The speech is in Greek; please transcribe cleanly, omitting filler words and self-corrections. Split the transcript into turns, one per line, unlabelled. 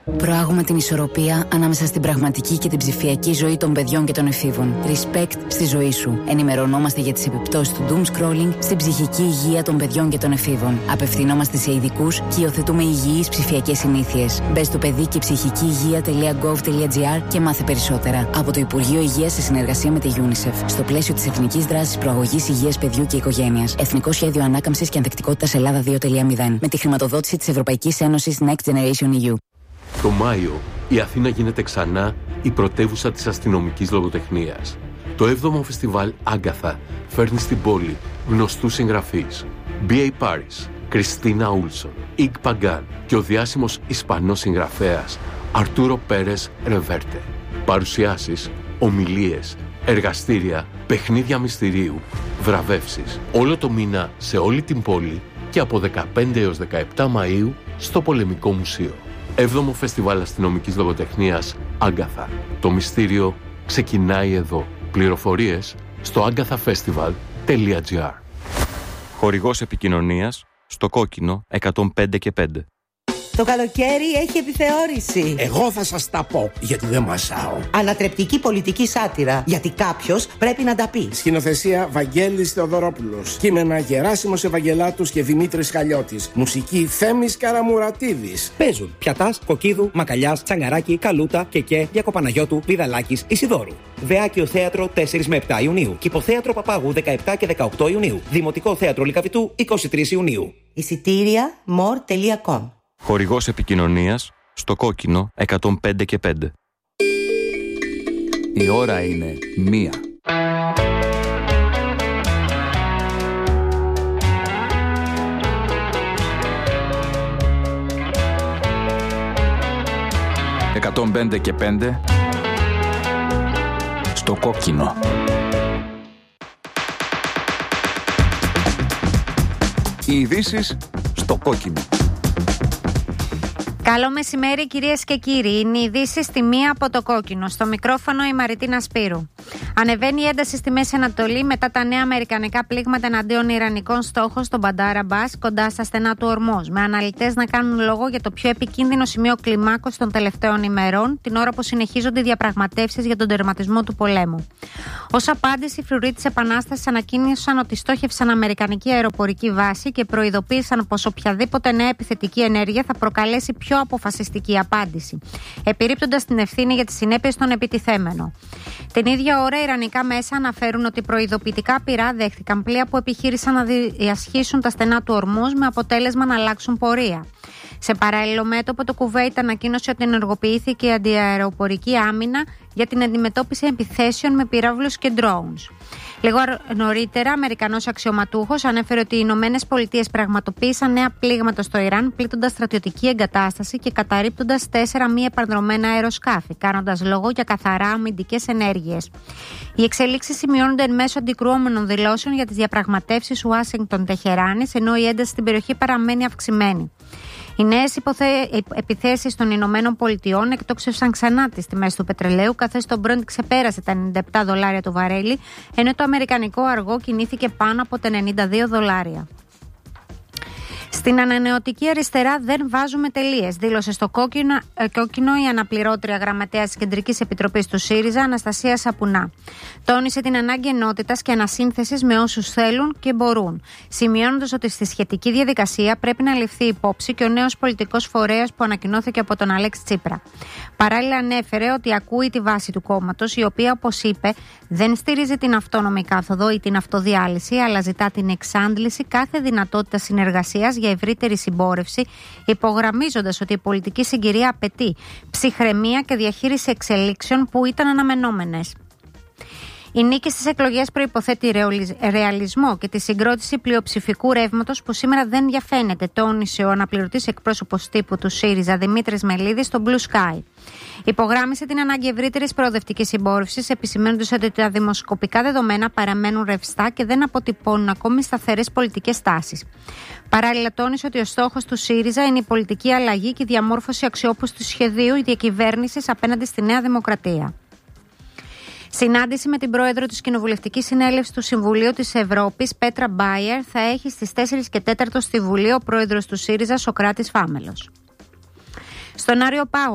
Προάγουμε την ισορροπία ανάμεσα στην πραγματική και την ψηφιακή ζωή των παιδιών και των εφήβων. Respect στη ζωή σου. Ενημερωνόμαστε για τις επιπτώσεις του doom scrolling στην ψυχική υγεία των παιδιών και των εφήβων. Απευθυνόμαστε σε ειδικούς και υιοθετούμε υγιείς ψηφιακές συνήθειες. Μπες στο παιδική-ψυχική-υγεία.gov.gr και μάθε περισσότερα. Από το Υπουργείο Υγείας σε συνεργασία με τη UNICEF. Στο πλαίσιο της Εθνικής Δράσης Προαγωγής Υγείας Παιδιού και Οικογένειας. Εθνικό Σχέδιο Ανάκαμψης και Ανθεκτικότητας Ελλάδα 2.0. Με τη χρηματοδότηση της Ευρωπαϊκής Ένωσης Next Generation EU.
Το Μάιο, η Αθήνα γίνεται ξανά η πρωτεύουσα της αστυνομικής λογοτεχνίας. Το 7ο φεστιβάλ Άγκαθα φέρνει στην πόλη γνωστούς συγγραφείς. B.A. Paris, Κριστίνα Ούλσον, Ιγ Παγκάν και ο διάσημος Ισπανός συγγραφέας Αρτούρο Πέρες Ρεβέρτε. Παρουσιάσεις, ομιλίες, εργαστήρια, παιχνίδια μυστηρίου, βραβεύσεις. Όλο το μήνα σε όλη την πόλη και από 15 έως 17 Μαΐου στο Πολεμικό Μουσείο. 7ο Φεστιβάλ Αστυνομικής Λογοτεχνίας Άγκαθα. Το μυστήριο ξεκινάει εδώ. Πληροφορίες στο agathafestival.gr.
Χορηγός επικοινωνίας στο κόκκινο 105 και 5.
Το καλοκαίρι έχει επιθεώρηση.
Εγώ θα σας τα πω, γιατί δεν μασάω.
Ανατρεπτική πολιτική σάτυρα, γιατί κάποιος πρέπει να τα πει.
Σκηνοθεσία Βαγγέλης Θεοδωρόπουλος. Κείμενα Γεράσιμος Ευαγγελάτους και Δημήτρης Χαλιώτης. Μουσική Θέμης Καραμουρατίδης.
Παίζουν Πιατάς, Κοκκίδου, Μακαλιάς, Τσαγκαράκη, Καλούτα, Κεκέ, Διακοπαναγιώτου, Βιδαλάκης, Ισιδώρου. Δεάκιο Θέατρο 4 με 7 Ιουνίου. Κηποθέατρο Παπάγου 17 και 18 Ιουνίου. Δημοτικό Θέατρο Λυκαβητού 23 Ιουνίου.
Εισιτήρια more.com.
Χορηγός επικοινωνίας στο κόκκινο 105 και 5.
Η ώρα είναι 1. «105 και 5» στο κόκκινο. Οι ειδήσεις στο κόκκινο.
Καλό μεσημέρι κυρίες και κύριοι. Είναι οι ειδήσεις στη μία από το κόκκινο. Στο μικρόφωνο η Μαριτίνα Σπύρου. Ανεβαίνει η ένταση στη Μέση Ανατολή μετά τα νέα αμερικανικά πλήγματα εναντίον ιρανικών στόχων στον Μπαντάρ Αμπάς κοντά στα στενά του Ορμός. Με αναλυτές να κάνουν λόγο για το πιο επικίνδυνο σημείο κλιμάκωσης των τελευταίων ημερών, την ώρα που συνεχίζονται οι διαπραγματεύσεις για τον τερματισμό του πολέμου. Ως απάντηση, οι φρουροί της Επανάστασης ανακοίνωσαν ότι στόχευσαν αμερικανική αεροπορική βάση και προειδοποίησαν πως οποιαδήποτε νέα επιθετική ενέργεια θα προκαλέσει πιο αποφασιστική απάντηση, επιρρύπτοντας την ευθύνη για τις συνέπειες των επιτιθέμενων. Την ίδια ώρα, ιρανικά μέσα αναφέρουν ότι προειδοποιητικά πυρά δέχθηκαν πλοία που επιχείρησαν να διασχίσουν τα στενά του Ορμούς με αποτέλεσμα να αλλάξουν πορεία. Σε παράλληλο μέτωπο, το Κουβέιτ ανακοίνωσε ότι ενεργοποιήθηκε η αντιαεροπορική άμυνα για την αντιμετώπιση επιθέσεων με πυράβλους και drones. Λίγο νωρίτερα, Αμερικανός αξιωματούχος ανέφερε ότι οι Ηνωμένες Πολιτείες πραγματοποίησαν νέα πλήγματα στο Ιράν, πλήττοντας στρατιωτική εγκατάσταση και καταρρίπτοντας 4 μη επανδρομένα αεροσκάφη, κάνοντας λόγο για καθαρά αμυντικές ενέργειες. Οι εξελίξεις σημειώνονται εν μέσω αντικρουόμενων δηλώσεων για τις διαπραγματεύσεις Ουάσιγκτον-Τεχεράνης, ενώ η ένταση στην περιοχή παραμένει αυξημένη. Οι νέες επιθέσεις των Ηνωμένων Πολιτειών εκτόξευσαν ξανά τις τιμές του πετρελαίου, καθώς το Brent ξεπέρασε τα $97 το βαρέλι, ενώ το αμερικανικό αργό κινήθηκε πάνω από τα $92. Στην ανανεωτική αριστερά δεν βάζουμε τελείες, δήλωσε στο κόκκινο η αναπληρώτρια γραμματέας της Κεντρικής Επιτροπής του ΣΥΡΙΖΑ, Αναστασία Σαπουνά. Τόνισε την ανάγκη ενότητας και ανασύνθεσης με όσους θέλουν και μπορούν, σημειώνοντας ότι στη σχετική διαδικασία πρέπει να ληφθεί υπόψη και ο νέος πολιτικός φορέας που ανακοινώθηκε από τον Αλέξη Τσίπρα. Παράλληλα, ανέφερε ότι ακούει τη βάση του κόμματος, η οποία, όπως είπε, δεν στηρίζει την αυτόνομη κάθοδο ή την αυτοδιάλυση, αλλά ζητά την εξάντληση κάθε δυνατότητα συνεργασίας για ευρύτερη συμπόρευση, υπογραμμίζοντας ότι η πολιτική συγκυρία απαιτεί ψυχραιμία και διαχείριση εξελίξεων που ήταν αναμενόμενες. Η νίκη στις εκλογές προϋποθέτει ρεαλισμό και τη συγκρότηση πλειοψηφικού ρεύματος που σήμερα δεν διαφαίνεται, τόνισε ο αναπληρωτής εκπρόσωπος τύπου του ΣΥΡΙΖΑ Δημήτρης Μελίδης στο Blue Sky. Υπογράμμισε την ανάγκη ευρύτερης προοδευτικής συμπόρευσης, επισημαίνοντας ότι τα δημοσκοπικά δεδομένα παραμένουν ρευστά και δεν αποτυπώνουν ακόμη σταθερές πολιτικές τάσεις. Παράλληλα, τόνισε ότι ο στόχος του ΣΥΡΙΖΑ είναι η πολιτική αλλαγή και η διαμόρφωση αξιόπιστου σχεδίου διακυβέρνησης απέναντι στη Νέα Δημοκρατία. Συνάντηση με την πρόεδρο της Κοινοβουλευτικής Συνέλευσης του Συμβουλίου της Ευρώπης, Πέτρα Μπάιερ, θα έχει στις 4 και 4 στη Βουλή ο πρόεδρος του ΣΥΡΙΖΑ, Σωκράτης Φάμελος. Στον Άριο Πάγο,